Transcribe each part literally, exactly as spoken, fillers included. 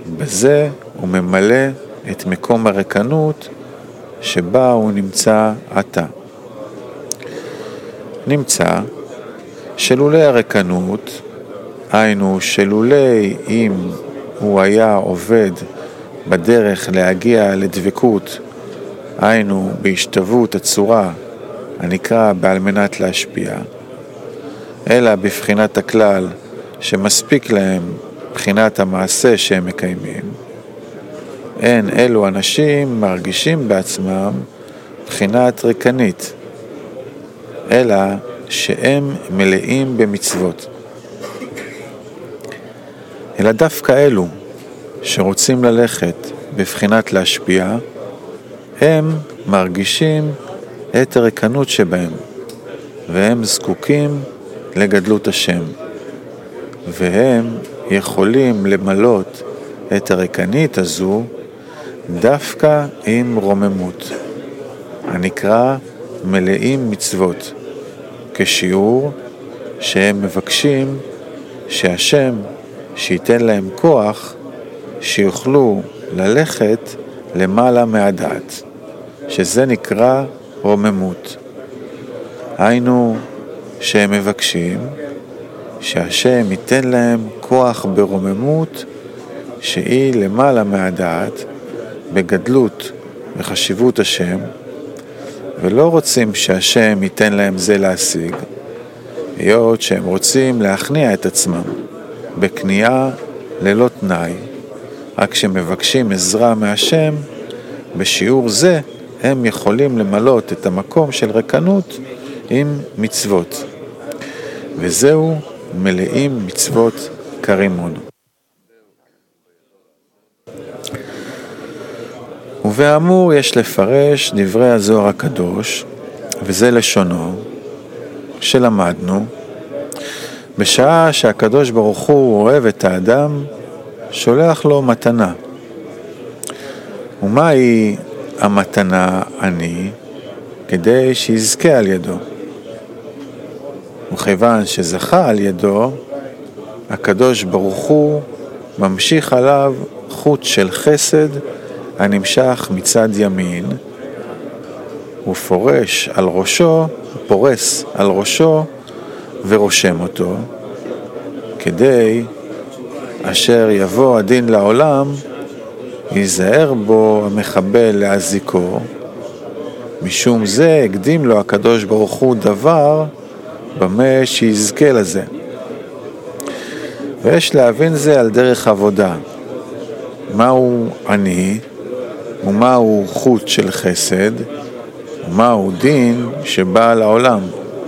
בזה הוא ממלא את מקום הריקנות שבה הוא נמצא עתה. נמצא שלולי הריקנות, היינו שלולי אם הוא היה עובד בדרך להגיע לדבקות, היינו בהשתוות הצורה הנקרא בעל מנת להשפיע, אלא בבחינת הכלל שמספיק להם בחינת המעשה שהם מקיימים, אין אלו אנשים מרגישים בעצמם בחינת ריקנית, אלא שהם מלאים במצוות. אלא דווקא אלו שרוצים ללכת בבחינת להשפיע, הם מרגישים את הריקנות שבהם, והם זקוקים לגדלות השם, והם יכולים למלות את הריקנית הזו דווקא עם רוממות, הנקרא מלאים מצוות, כשיעור שהם מבקשים שהשם שייתן להם כוח שיוכלו ללכת למעלה מהדעת, שזה נקרא רוממות. היינו שהם מבקשים שהשם ייתן להם כוח ברוממות שהיא למעלה מהדעת, בגדלות וחשיבות השם, ולא רוצים שהשם ייתן להם זה להשיג, היות שהם רוצים להכניע את עצמם בקנייה ללא תנאי, רק שמבקשים עזרה מהשם, בשיעור זה הם יכולים למלות את המקום של ריקנות עם מצוות, וזהו מלאים מצוות כרימון. ובאמור יש לפרש דברי הזוהר הקדוש, וזה לשונו שלמדנו, בשעה שהקדוש ברוך הוא אוהב את האדם, שולח לו מתנה. ומהי המתנה אני? כדי שיזכה על ידו. וכיוון שזכה על ידו, הקדוש ברוך הוא ממשיך עליו חוט של חסד הנמשך מצד ימין, ופורש על ראשו, פורס על ראשו ורושם אותו, כדי אשר יבוא הדין לעולם, ייזהר בו המחבל להזיקו, משום זה הקדים לו הקדוש ברוך הוא דבר במה שיזכה לזה. ויש להבין זה על דרך עבודה, מהו אני ומהו חוט של חסד ומהו דין שבא לעולם.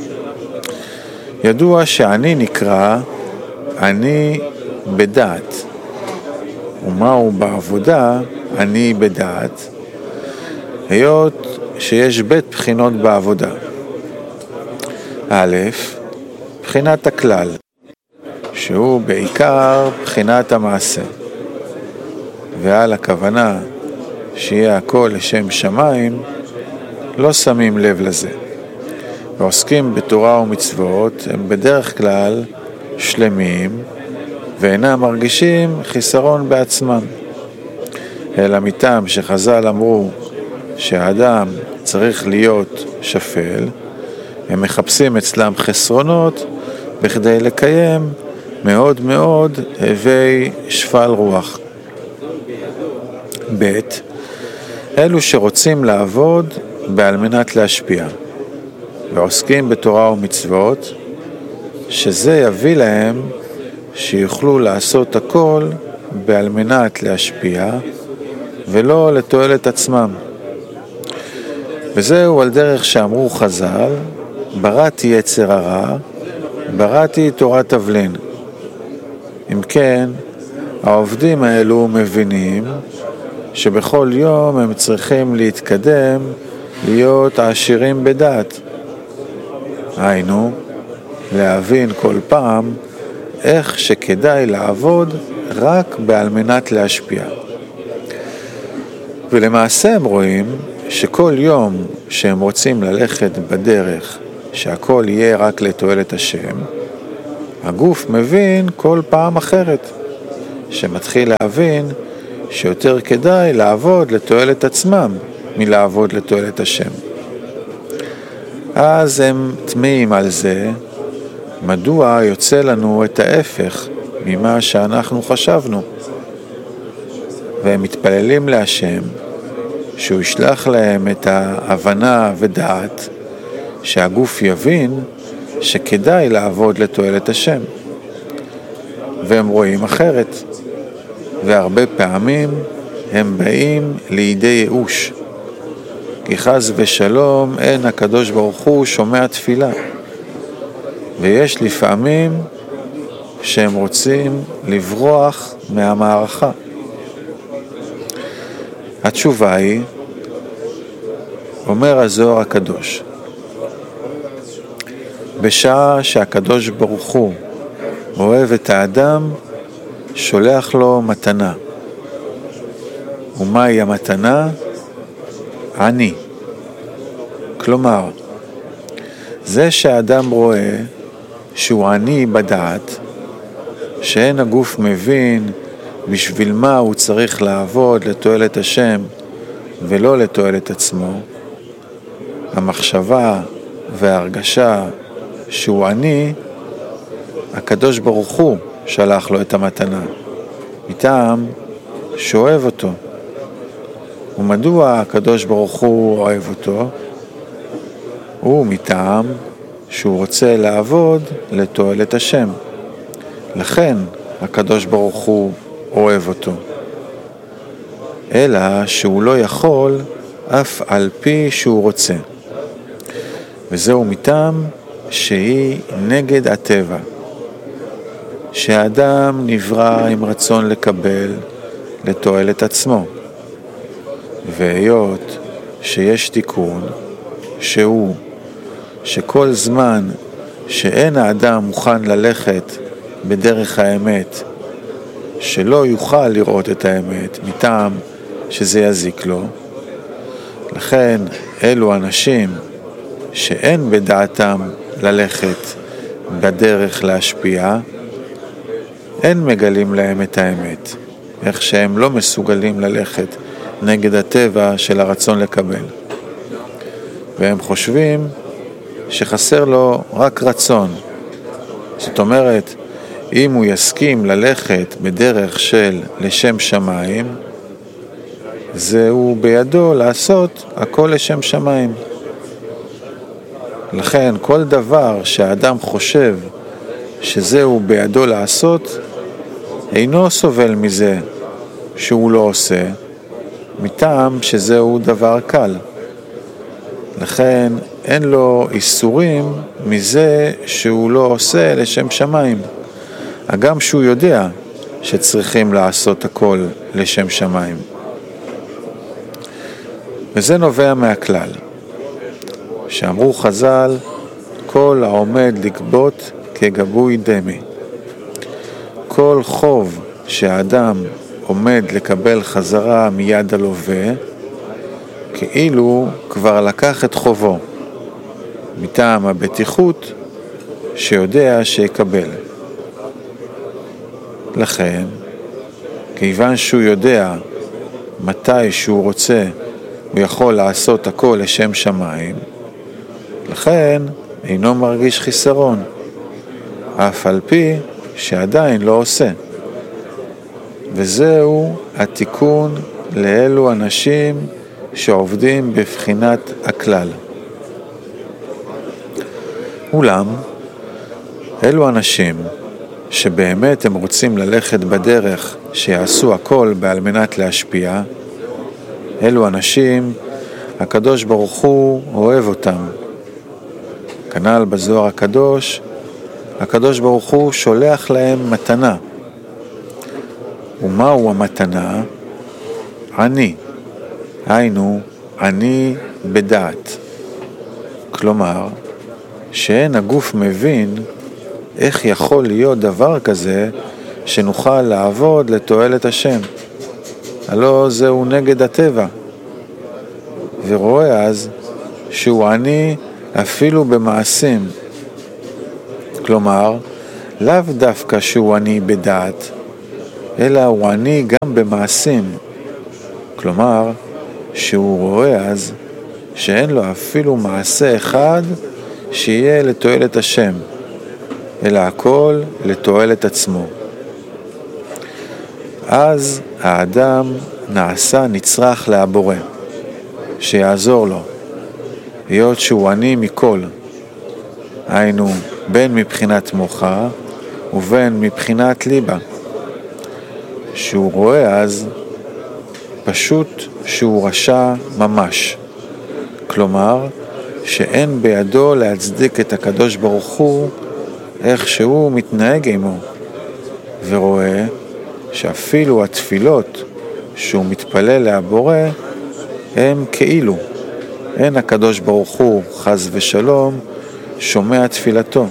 ידוע שאני נקרא אני בדעת, ומהו בעבודה אני בדעת, היות שיש בית בחינות בעבודה. א', בחינת הכלל, שהוא בעיקר בחינת המעשה, ועל הכוונה שיהיה הכל לשם שמיים, לא שמים לב לזה. ועוסקים בתורה ומצוות הם בדרך כלל שלמים, ואינם מרגישים חיסרון בעצמם. אלא מטעם שחז"ל אמרו שהאדם צריך להיות שפל, הם מחפשים אצלם חסרונות בכדי לקיים מאוד מאוד הווי שפל רוח. ב' אלו שרוצים לעבוד בעל מנת להשפיע, ועוסקים בתורה ומצוות, שזה יביא להם שיוכלו לעשות הכל בעל מנת להשפיע, ולא לתועלת עצמם. וזהו על דרך שאמרו חז"ל, בראתי יצר הרע, בראתי תורת תבלין. אם כן, העובדים האלו מבינים שבכל יום הם צריכים להתקדם להיות עשירים בדעת. היינו, להבין כל פעם איך שכדאי לעבוד רק בעל מנת להשפיע. ולמעשה הם רואים שכל יום שהם רוצים ללכת בדרך שהכל יהיה רק לתועלת השם, הגוף מבין כל פעם אחרת, שמתחיל להבין שיותר כדאי לעבוד לתועלת עצמם מלעבוד לתועלת השם. אז הם תמיים על זה, מדוע יוצא לנו את ההפך ממה שאנחנו חשבנו. והם מתפללים להשם שהוא ישלח להם את ההבנה ודעת, שהגוף יבין שכדאי לעבוד לתועלת השם. והם רואים אחרת, והרבה פעמים הם באים לידי ייאוש, כי חס ושלום אין הקדוש ברוך הוא שומע תפילה, ויש לפעמים שהם רוצים לברוח מהמערכה. התשובה היא, אומר הזוהר הקדוש, בשעה שהקדוש ברוך הוא אוהב את האדם, שולח לו מתנה. ומהי המתנה? עני. כלומר, זה שהאדם רואה שהוא עני בדעת, שאין הגוף מבין בשביל מה הוא צריך לעבוד לתועלת השם ולא לתועלת עצמו, המחשבה וההרגשה שהוא עני, הקדוש ברוך הוא שלח לו את המתנה, מטעם שאוהב אותו. ומדוע הקדוש ברוך הוא אוהב אותו? הוא מטעם שהוא רוצה לעבוד לתועלת השם. לכן הקדוש ברוך הוא אוהב אותו. אלא שהוא לא יכול אף על פי שהוא רוצה. וזהו מטעם שהיא נגד הטבע. שהאדם נברא עם רצון לקבל לתועלת עצמו. והיות שיש תיקון שהוא שכל זמן שאין האדם מוכן ללכת בדרך האמת, שלא יוכל לראות את האמת מטעם שזה יזיק לו, לכן אלו אנשים שאין בדעתם ללכת בדרך להשפיע, אין מגלים להם את האמת, איך שהם לא מסוגלים ללכת נגד הטבע של הרצון לקבל. והם חושבים שחסר לו רק רצון. זאת אומרת, אם הוא יסכים ללכת בדרך של לשם שמיים, זהו בידו לעשות הכל לשם שמיים. לכן כל דבר שהאדם חושב שזהו בידו לעשות, אינו סובל מזה שהוא לא עושה, מטעם שזהו דבר קל. לכן אין לו איסורים מזה שהוא לא עושה לשם שמיים. הגם שהוא יודע שצריכים לעשות הכל לשם שמיים. וזה נובע מהכלל. שאמרו חז"ל, כל העומד לגבות כגבוי דמי. כל חוב שהאדם עומד לקבל חזרה מיד הלווה, כאילו כבר לקח את חובו, מטעם הבטיחות שיודע שיקבל. לכן, כיוון שהוא יודע מתי שהוא רוצה, הוא יכול לעשות הכל לשם שמיים, לכן אינו מרגיש חיסרון, אף על פי שעדיין לא עושה. וזהו התיקון לאלו אנשים שעובדים בבחינת הכלל. אולם, אלו אנשים שבאמת הם רוצים ללכת בדרך שיעשו הכל בעל מנת להשפיע, אלו אנשים, הקדוש ברוך הוא אוהב אותם. כנ"ל בזוהר הקדוש, הקדוש ברוך הוא שולח להם מתנה. ומהו המתנה? עני. היינו, עני בדעת. כלומר, שאין הגוף מבין איך יכול להיות דבר כזה שנוכל לעבוד לתועלת השם. הלא זהו נגד הטבע. ורואה אז שהוא עני אפילו במעשים. כלומר, לאו דווקא שהוא עני בדעת, אלא הוא עני גם במעשים. כלומר, שהוא רואה אז שאין לו אפילו מעשה אחד שיהיה לתועלת השם, אלא הכל לתועלת עצמו. אז האדם נעשה נצרך להבורא, שיעזור לו, היות שהוא עני מכל, היינו בין מבחינת מוחה ובין מבחינת ליבה, שהוא רואה אז פשוט שהוא רשע ממש, כלומר שאין בידו להצדיק את הקדוש ברוך הוא איך שהוא מתנהג עמו, ורואה שאפילו התפילות שהוא מתפלל להבורא הם כאילו אין הקדוש ברוך הוא חס ושלום שומע תפילתו.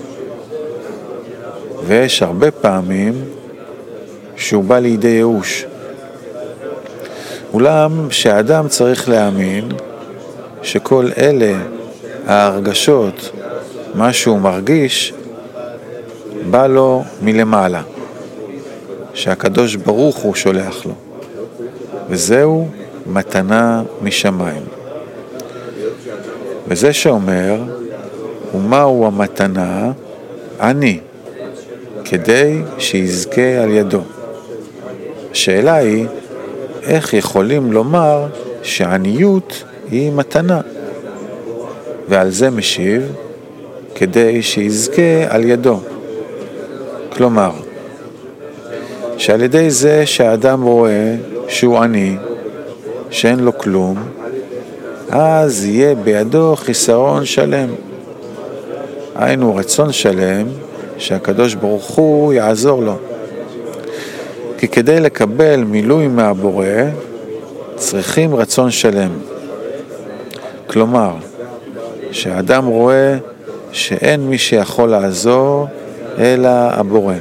ויש הרבה פעמים שהוא בא לידי ייאוש. אולם שהאדם צריך להאמין שכל אלה ההרגשות, מה שהוא מרגיש, בא לו מלמעלה, שהקדוש ברוך הוא שולח לו, וזהו מתנה משמיים. וזה שאומר, ומהו המתנה? אני, כדי שיזכה על ידו. השאלה היא, איך יכולים לומר שעניות היא מתנה? ועל זה משיב, כדי שיזכה על ידו. כלומר, שעל ידי זה שהאדם רואה שהוא עני, שאין לו כלום, אז יהיה בידו חיסרון שלם. היינו רצון שלם שהקדוש ברוך הוא יעזור לו. כי כדי לקבל מילוי מהבורא, צריכים רצון שלם. כלומר, שהאדם רואה שאין מי שיכול לעזור אלא הבורא.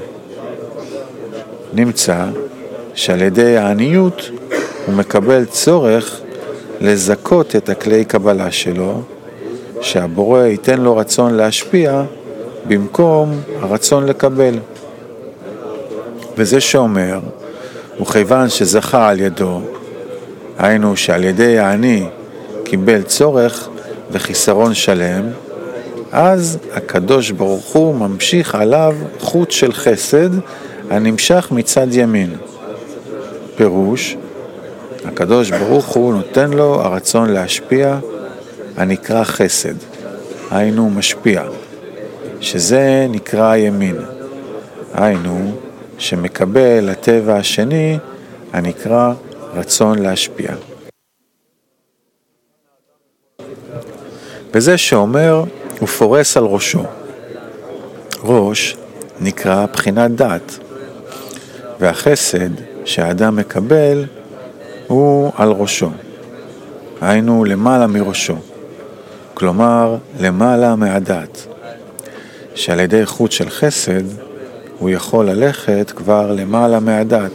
נמצא שעל ידי העניות הוא מקבל צורך לזכות את הכלי קבלה שלו, שהבורא ייתן לו רצון להשפיע במקום הרצון לקבל. וזה שאומר, וכיוון שזכה על ידו, היינו שעל ידי העני קיבל צורך וחיסרון שלם, אז הקדוש ברוך הוא ממשיך עליו חוט של חסד הנמשך מצד ימין. פירוש, הקדוש ברוך הוא נותן לו הרצון להשפיע, הנקרא חסד, היינו משפיע, שזה נקרא ימין, היינו שמקבל הטבע השני הנקרא רצון להשפיע. וזה שאומר הוא פורס על ראשו. ראש נקרא בחינת דת, והחסד שהאדם מקבל הוא על ראשו, היינו למעלה מראשו, כלומר למעלה מהדת, שעל ידי חוט של חסד הוא יכול ללכת כבר למעלה מהדת.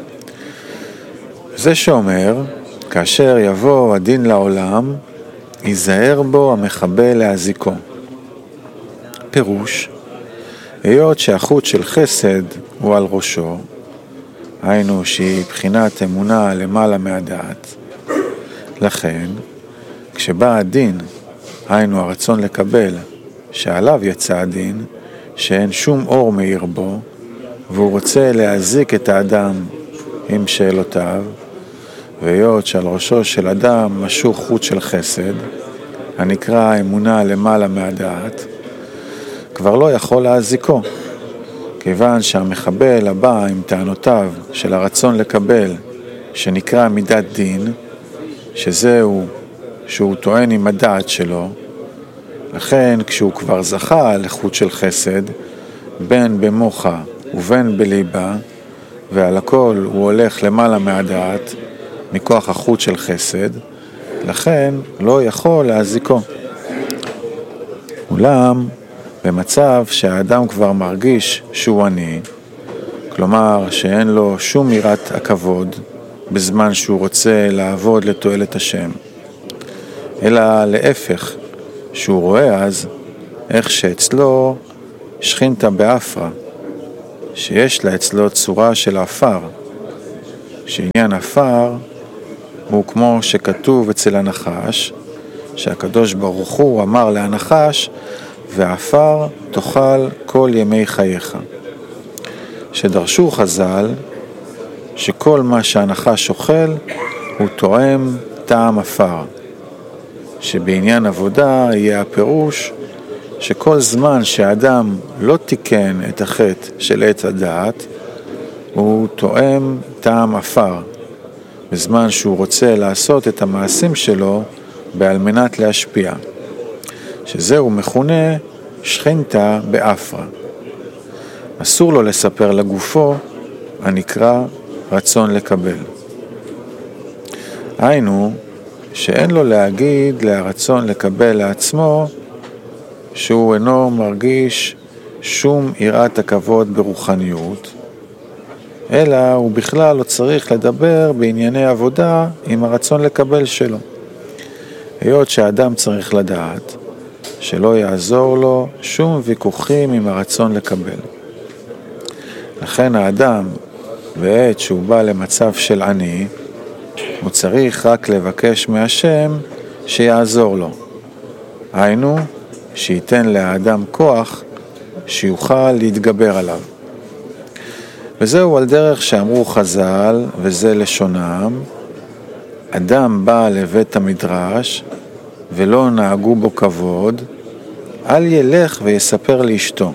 זה שאומר, כאשר יבוא הדין לעולם, ייזהר בו המחבל להזיקו. פירוש, היות שהחוט של חסד הוא על ראשו, היינו שהיא בחינת אמונה למעלה מהדעת, לכן כשבא הדין, היינו הרצון לקבל, שעליו יצא הדין, שאין שום אור מאיר בו, והוא רוצה להזיק את האדם עם שאלותיו, והיות שעל ראשו של אדם משוך חוט של חסד, הנקרא אמונה למעלה מהדעת, כבר לא יכול להזיקו, כיוון שהמחבל הבא עם טענותיו של הרצון לקבל, שנקרא מידת דין, שזהו שהוא טוען עם הדעת שלו, לכן כשהוא כבר זכה לחוט של חסד, בין במוחה ובין בליבה, ועל הכל הוא הולך למעלה מהדעת, מכוח החוט של חסד, לכן לא יכול להזיקו. אולם, במצב שהאדם כבר מרגיש שהוא עני, כלומר שאין לו שום יראת הכבוד בזמן שהוא רוצה לעבוד לתועלת השם, אלא להפך, שהוא רואה אז איך שאצלו שכינתה באפרה, שיש לה אצלו צורה של אפר, שעניין אפר הוא כמו שכתוב אצל הנחש, שהקדוש ברוך הוא אמר להנחש, ואפר תאכל כל ימי חייך. שדרשו חז"ל שכל מה שהנחש אוכל הוא תואם טעם אפר, שבעניין עבודה יהיה הפירוש שכל זמן שהאדם לא תיקן את החטא של עץ הדעת, הוא תואם טעם אפר, בזמן שהוא רוצה לעשות את המעשים שלו בעל מנת להשפיע, שזהו מכונה שכינתה באפרה. אסור לו לספר לגופו הנקרא רצון לקבל. היינו שאין לו להגיד להרצון לקבל לעצמו שהוא אינו מרגיש שום יראת הכבוד ברוחניות, אלא הוא בכלל לא צריך לדבר בענייני עבודה עם הרצון לקבל שלו. היות שהאדם צריך לדעת שלא יעזור לו שום ויכוחים עם הרצון לקבל. לכן האדם, בעת שהוא בא למצב של עני, הוא צריך רק לבקש מהשם שיעזור לו. היינו, שייתן לאדם כוח שיוכל להתגבר עליו. וזהו על דרך שאמרו חז"ל, וזה לשונם, אדם בא לבית המדרש ולא נהגו בו כבוד, אל ילך ויספר לאשתו.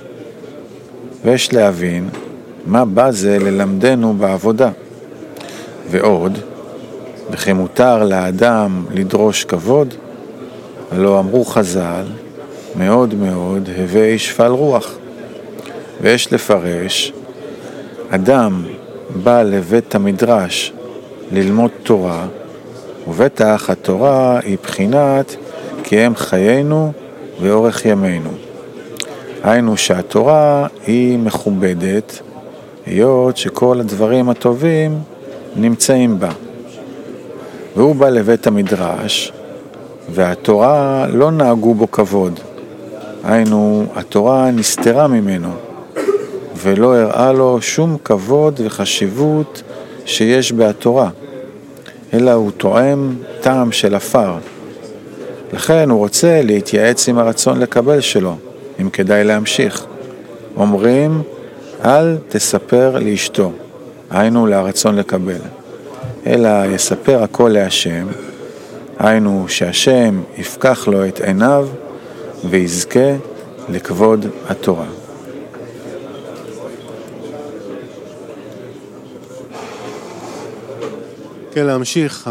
ויש להבין מה בא זה ללמדנו בעבודה. ועוד, וכי מותר לאדם לדרוש כבוד, הלא אמרו חז"ל, מאוד מאוד הווי שפל רוח. ויש לפרש, אדם בא לבית המדרש ללמוד תורה, ובטח התורה היא בחינת כי הם חיינו ואורך ימינו. היינו שהתורה היא מכובדת, היות שכל הדברים הטובים נמצאים בה. והוא בא לבית המדרש, והתורה לא נהגו בו כבוד. היינו, התורה נסתרה ממנו, ולא הראה לו שום כבוד וחשיבות שיש בתורה, אלא הוא תואם טעם של אפר. לכן הוא רוצה להתייעץ עם הרצון לקבל שלו, אם כדאי להמשיך. אומרים, אל תספר לאשתו, היינו להרצון לקבל, אלא יספר הכל להשם, היינו שהשם יפקח לו את עיניו ויזכה לכבוד התורה. כן, להמשיך.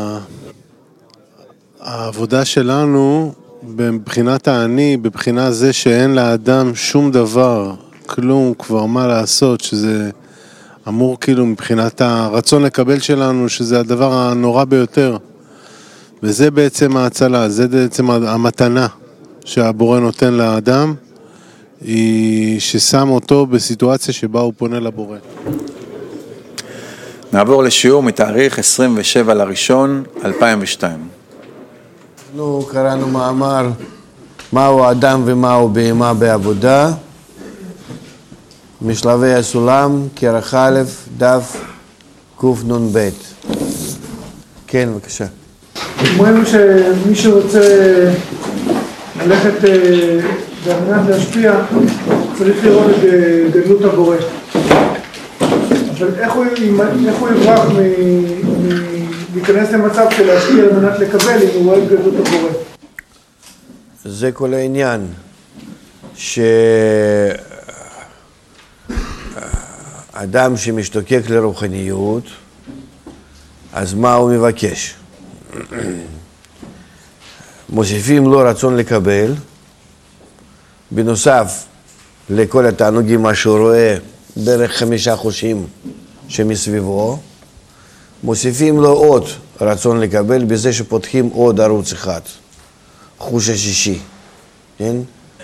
העבודה שלנו בבחינת העני, בבחינה זה שאין לאדם שום דבר, כלום כבר מה לעשות, שזה אמור כאילו מבחינת הרצון לקבל שלנו, שזה הדבר הנורא ביותר. וזה בעצם ההצלה, זה בעצם המתנה שהבורא נותן לאדם, היא ששם אותו בסיטואציה שבה הוא פונה לבורא. נעבור לשיעור מתאריך עשרים ושבעה לראשון אלפיים ושתיים. אנחנו קראנו מאמר מהו אדם ומהו בהמה בעבודה, משלבי הסולם, כרך א', דף קנ"ב. כן, בבקשה. אומרים שמי שרוצה ללכת במנת להשפיע צריך לראות את גדלות הבורא. אבל איך הוא, איך הוא יברח להיכנס למצב של להשפיע על מנת לקבל אם הוא רואה את גדלות הבורא? זה כל העניין, שאדם שמשתוקק לרוחניות, אז מה הוא מבקש? מוסיפים לו רצון לקבל, בנוסף לכל התענוגים מה שהוא רואה דרך חמישה חושים שמסביבו, מוסיפים לו עוד רצון לקבל בזה שפותחים עוד ערוץ אחד, חוש השישי, כן?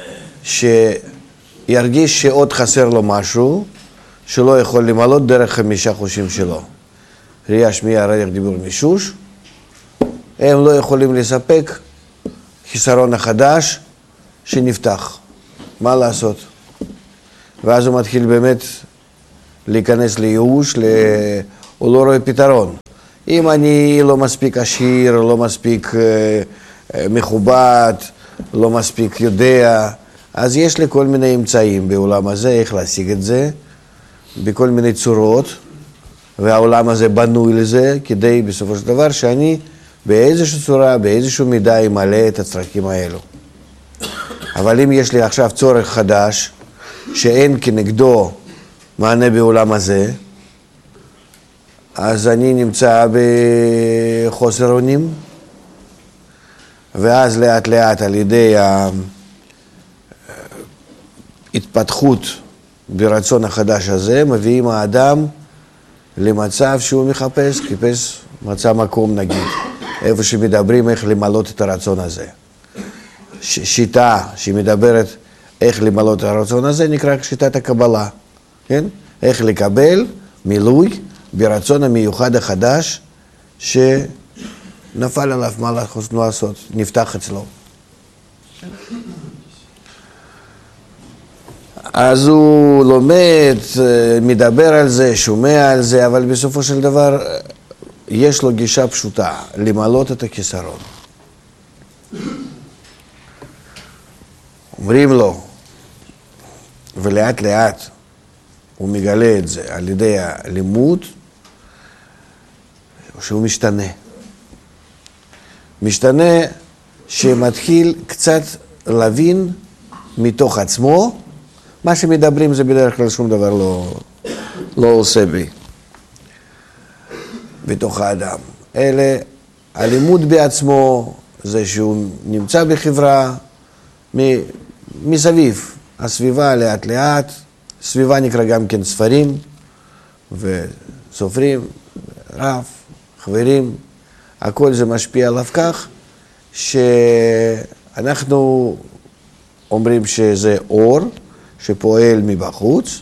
שירגיש שעוד חסר לו משהו שלא יכול למלות דרך חמישה חושים שלו. ראייה, שמיעה, ריח, דיבור, מישוש, הם לא יכולים לספק חיסרון החדש שנפתח. מה לעשות? ואז הוא מתחיל באמת להיכנס לייאוש, הוא לא רואה פתרון. אם אני לא מספיק עשיר, לא מספיק אה, אה, מכובד, לא מספיק יודע, אז יש לי כל מיני אמצעים בעולם הזה, איך להשיג את זה, בכל מיני צורות, והעולם הזה בנוי לזה, כדי בסופו של דבר שאני באיזושהי צורה, באיזשהו מידה ימלא את הצרכים האלו. אבל אם יש לי עכשיו צורך חדש, שאין כנגדו מענה בעולם הזה, אז אני נמצא בחוסר אונים, ואז לאט לאט על ידי ההתפתחות ברצון החדש הזה, מביאים האדם למצב שהוא מחפש, חיפש מצא מקום נגיד, איפה שמדברים איך למלות את הרצון הזה. ש- שיטה שמדברת איך למלות את הרצון הזה נקרא שיטת הקבלה, כן? איך לקבל מילוי ברצון המיוחד החדש שנפל עליו מה לעשות, נפתח אצלו. אז הוא לומד, מדבר על זה, שומע על זה, אבל בסופו של דבר יש לו גישה פשוטה, למלות את הכיסרון. אומרים לו, ולאט לאט הוא מגלה את זה על ידי הלימוד, שהוא משתנה. משתנה שמתחיל קצת להבין מתוך עצמו, מה שמדברים זה בדרך כלל שום דבר לא, לא עושה בי, בתוך האדם. אלה, הלימוד בעצמו זה שהוא נמצא בחברה מסביב, הסביבה לאט לאט, סביבה נקרא גם כן ספרים וסופרים, רב, חברים, הכל זה משפיע עליו כך שאנחנו אומרים שזה אור שפועל מבחוץ,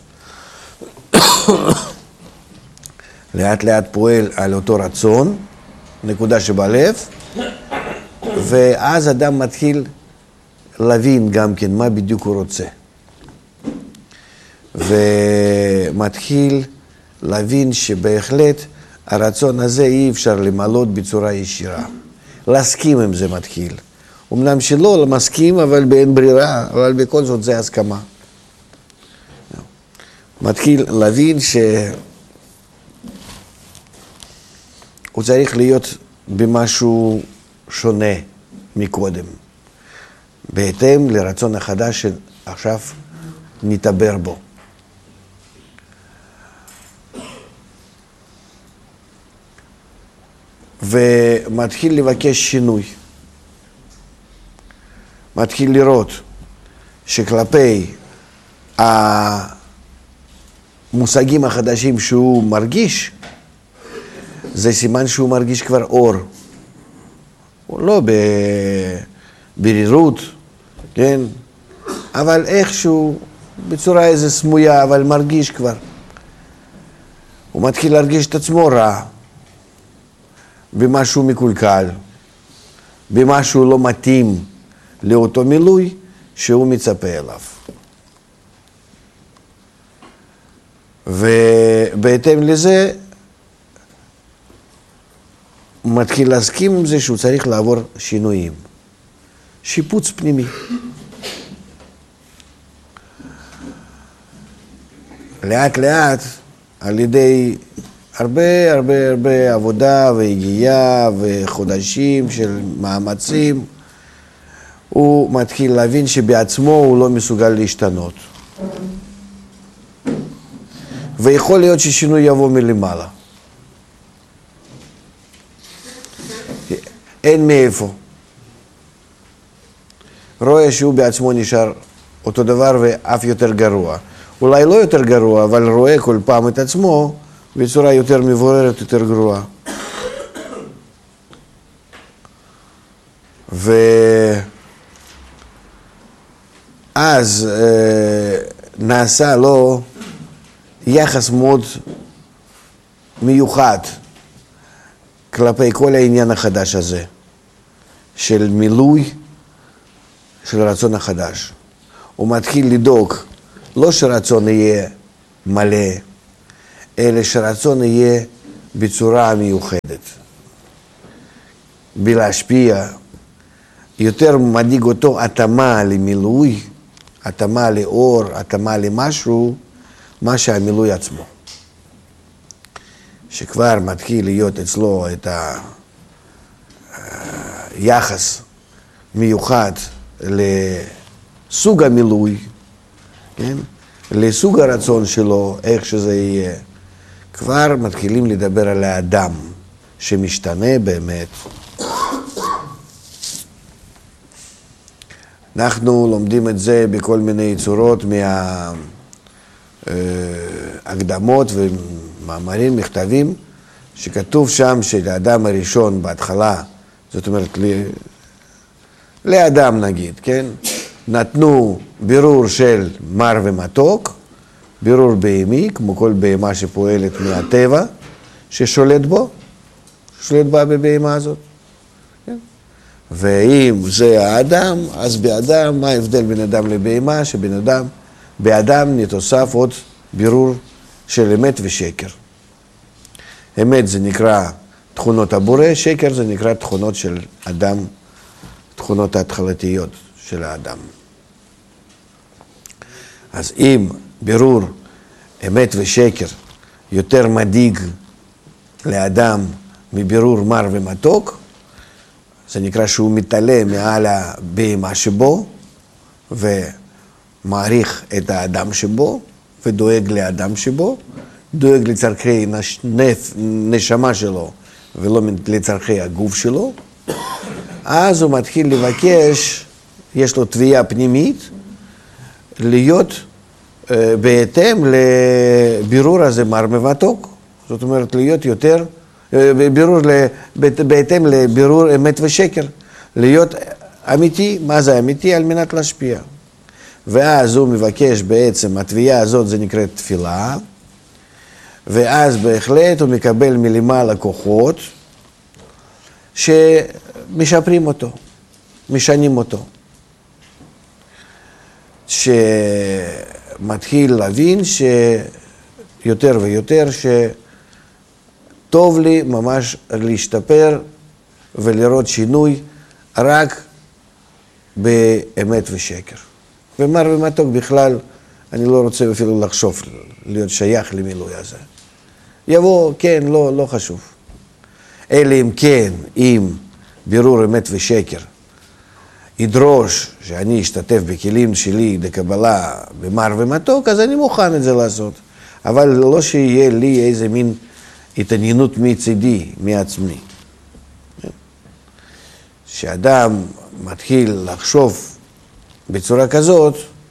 לאט לאט פועל על אותו רצון, נקודה שבלב, ואז אדם מתחיל להבין גם כן מה בדיוק הוא רוצה. ומתחיל להבין שבהחלט הרצון הזה אי אפשר למלות בצורה ישירה. להסכים עם זה מתחיל. אמנם שלא מסכים, אבל באין ברירה, אבל בכל זאת זה הסכמה. מתחיל להבין שהוא צריך להיות במשהו שונה מקודם, בהתאם לרצון החדש שעכשיו נתעבר בו. ומתחיל לבקש שינוי. מתחיל לראות שכלפי המושגים החדשים שהוא מרגיש, זה סימן שהוא מרגיש כבר אור. הוא לא בברירות, כן? אבל איכשהו, בצורה איזה סמויה, אבל מרגיש כבר. הוא מתחיל להרגיש את עצמו רע, במשהו מקולקל, במשהו לא מתאים לאותו מילוי שהוא מצפה אליו. ובהתאם לזה, הוא מתחיל להסכים עם זה שהוא צריך לעבור שינויים. שיפוץ פנימי. לאט לאט, על ידי הרבה הרבה הרבה עבודה והגיעה וחודשים של מאמצים, הוא מתחיל להבין שבעצמו הוא לא מסוגל להשתנות. ויכול להיות ששינוי יבוא מלמעלה. אין מאיפה. רואה שהוא בעצמו נשאר אותו דבר ואף יותר גרוע. אולי לא יותר גרוע, אבל רואה כל פעם את עצמו בצורה יותר מבוררת, יותר גרועה. ואז אה, נעשה לו יחס מאוד מיוחד כלפי כל העניין החדש הזה, של מילוי של הרצון החדש. הוא מתחיל לדאוג, לא שרצון יהיה מלא, אלא שרצון יהיה בצורה מיוחדת. בלהשפיע, יותר מדאיג אותו התאמה למילוי, התאמה לאור, התאמה למשהו, מה שהמילוי עצמו. שכבר מתחיל להיות אצלו את היחס מיוחד לסוג המילוי, כן? לסוג הרצון שלו, איך שזה יהיה. כבר מתחילים לדבר על האדם שמשתנה באמת. אנחנו לומדים את זה בכל מיני צורות מההקדמות ומאמרים, מכתבים, שכתוב שם שלאדם הראשון בהתחלה, זאת אומרת, לאדם נגיד, כן? נתנו בירור של מר ומתוק, בירור בהמי, כמו כל בהמה שפועלת מהטבע, ששולט בו, שולט בה בבהמה הזאת. כן? ואם זה האדם, אז באדם, מה ההבדל בין אדם לבהמה? שבן אדם, באדם נתוסף עוד בירור של אמת ושקר. אמת זה נקרא תכונות הבורא, שקר זה נקרא תכונות של אדם, תכונות ההתחלתיות של האדם. אז אם בירור אמת ושקר יותר מדאיג לאדם מבירור מר ומתוק, זה נקרא שהוא מתעלה מעל הבהמה שבו ומעריך את האדם שבו ודואג לאדם שבו, דואג לצרכי נשמה שלו ולא לצרכי הגוף שלו, אז הוא מתחיל לבקש, יש לו תביעה פנימית, להיות uh, בהתאם לבירור הזה מר ומתוק, זאת אומרת להיות יותר, uh, בירור ל, בהתאם לבירור אמת ושקר, להיות אמיתי, מה זה אמיתי? על מנת להשפיע. ואז הוא מבקש בעצם, התביעה הזאת זה נקראת תפילה, ואז בהחלט הוא מקבל מלמעלה כוחות שמשפרים אותו, משנים אותו. שמתחיל להבין שיותר ויותר שטוב לי ממש להשתפר ולראות שינוי רק באמת ושקר. ומר ומתוק בכלל, אני לא רוצה אפילו לחשוב להיות שייך למילוי הזה. יבוא, כן, לא, לא חשוב. אלא אם כן, אם בירור אמת ושקר, ידרוש שאני אשתתף בכלים שלי לקבלה במר ומתוק, אז אני מוכן את זה לעשות. אבל לא שיהיה לי איזה מין התעניינות מצידי, מעצמי. שאדם מתחיל לחשוב בצורה כזאת,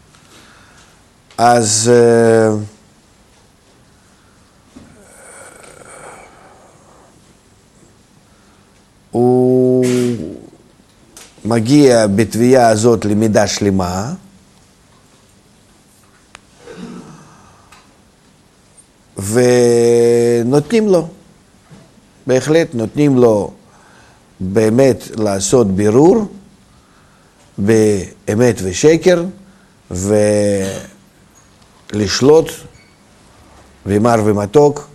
אז uh, הוא מגיע בתביעה הזאת למידה שלמה, ונותנים לו, בהחלט נותנים לו באמת לעשות בירור באמת ושקר, ולשלוט במר ומתוק,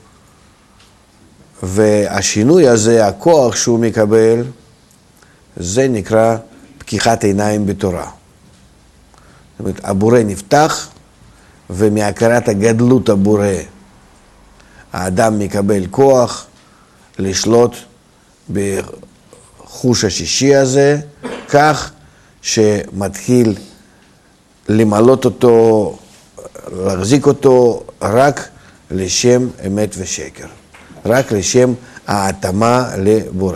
והשינוי הזה, הכוח שהוא מקבל, זה נקרא פקיחת עיניים בתורה. זאת אומרת, הבורא נפתח, ומהכרת הגדלות הבורא, האדם מקבל כוח לשלוט בחוש השישי הזה, כך שמתחיל למלות אותו, להחזיק אותו רק לשם אמת ושקר, רק לשם ההתאמה לבורא.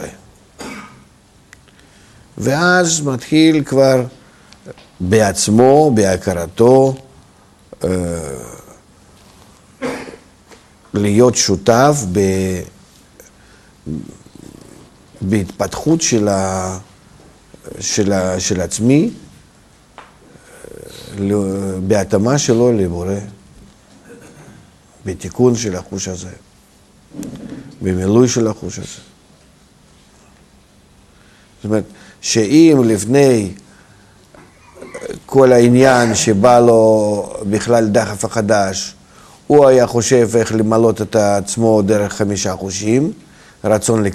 ואז מתחיל כבר בעצמו, בהכרתו, להיות שותף ב... בהתפתחות של, ה... של, ה... של עצמי, בהתאמה שלו לבורא, בתיקון של החוש הזה, במילוי של החוש הזה. זאת אומרת, שאם לפני כל העניין שבא לו בכלל דחף החדש, הוא היה חושב איך למלות את עצמו דרך חמישה חושים, רצון